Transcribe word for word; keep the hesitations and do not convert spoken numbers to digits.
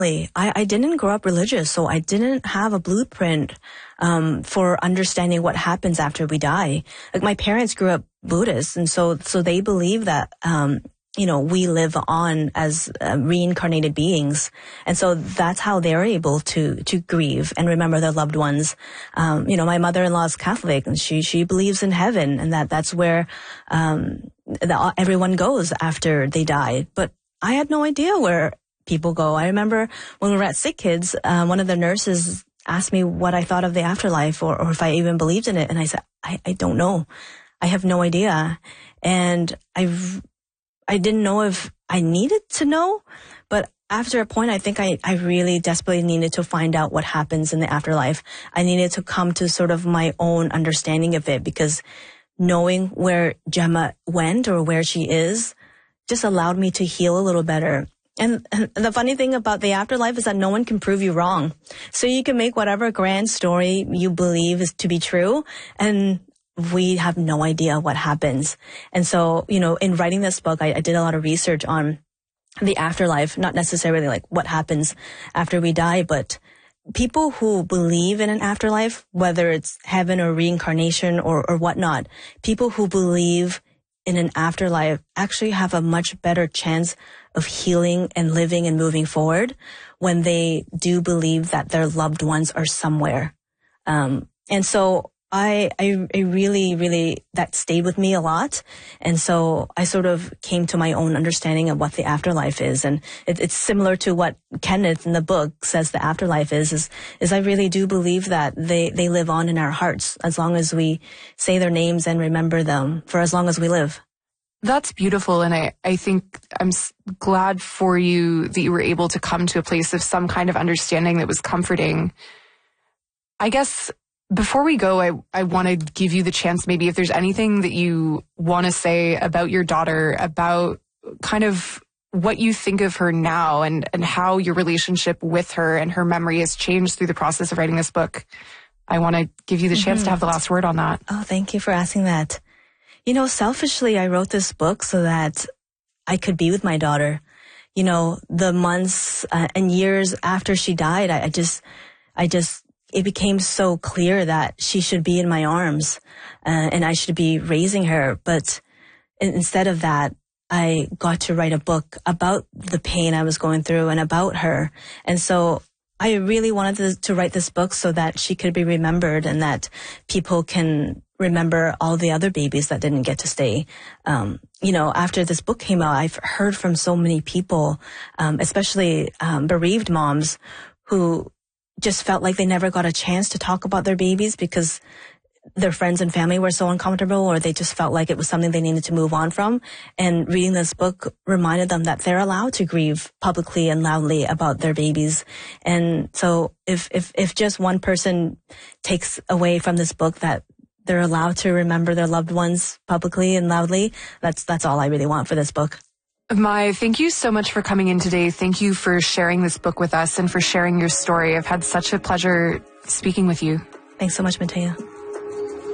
I, I didn't grow up religious, so I didn't have a blueprint um, for understanding what happens after we die. Like my parents grew up Buddhist, and so so they believe that um, you know we live on as uh, reincarnated beings, and so that's how they're able to to grieve and remember their loved ones. Um, you know, my mother-in-law is Catholic, and she she believes in heaven, and that that's where um, the, everyone goes after they die. But I had no idea where people go. I remember when we were at Sick Kids, uh, one of the nurses asked me what I thought of the afterlife or, or if I even believed in it. And I said, I, I don't know. I have no idea. And I've, I didn't know if I needed to know, but after a point, I think I, I really desperately needed to find out what happens in the afterlife. I needed to come to sort of my own understanding of it, because knowing where Gemma went or where she is just allowed me to heal a little better. And, and the funny thing about the afterlife is that no one can prove you wrong. So you can make whatever grand story you believe is to be true, and we have no idea what happens. And so, you know, in writing this book, I, I did a lot of research on the afterlife, not necessarily like what happens after we die, but people who believe in an afterlife, whether it's heaven or reincarnation or, or whatnot, people who believe in an afterlife actually have a much better chance of healing and living and moving forward when they do believe that their loved ones are somewhere. Um, and so I, I, I really, really, that stayed with me a lot. And so I sort of came to my own understanding of what the afterlife is. And it, it's similar to what Kenneth in the book says the afterlife is, is, is I really do believe that they, they live on in our hearts as long as we say their names and remember them for as long as we live. That's beautiful. And I, I think I'm glad for you that you were able to come to a place of some kind of understanding that was comforting. I guess before we go, I, I want to give you the chance, maybe if there's anything that you want to say about your daughter, about kind of what you think of her now and, and how your relationship with her and her memory has changed through the process of writing this book. I want to give you the mm-hmm. chance to have the last word on that. Oh, thank you for asking that. You know, selfishly, I wrote this book so that I could be with my daughter. You know, the months uh, and years after she died, I, I just, I just, it became so clear that she should be in my arms uh, and I should be raising her. But in, instead of that, I got to write a book about the pain I was going through and about her. And so I really wanted to, to write this book so that she could be remembered and that people can remember all the other babies that didn't get to stay. Um, you know, after this book came out, I've heard from so many people, um, especially um, bereaved moms who just felt like they never got a chance to talk about their babies because their friends and family were so uncomfortable, or they just felt like it was something they needed to move on from. And reading this book reminded them that they're allowed to grieve publicly and loudly about their babies. And so if, if, if just one person takes away from this book that they're allowed to remember their loved ones publicly and loudly, that's, that's all I really want for this book. Mai, thank you so much for coming in today. Thank you for sharing this book with us and for sharing your story. I've had such a pleasure speaking with you. Thanks so much, Mattea.